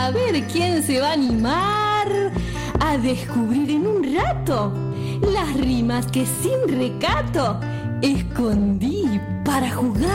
A ver quién se va a animar a descubrir en un rato las rimas que sin recato escondí para jugar.